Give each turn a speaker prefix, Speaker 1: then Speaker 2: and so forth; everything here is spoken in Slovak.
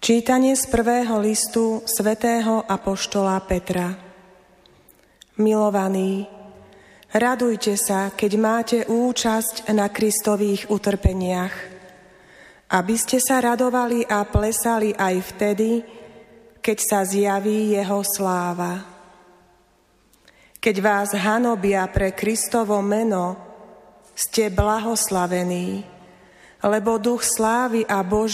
Speaker 1: Čítanie z prvého listu svätého apoštola Petra. Milovaní, radujte sa, keď máte účasť na Kristových utrpeniach, aby ste sa radovali a plesali aj vtedy, keď sa zjaví jeho sláva. Keď vás hanobia pre Kristovo meno, ste blahoslavení, lebo duch slávy a Boží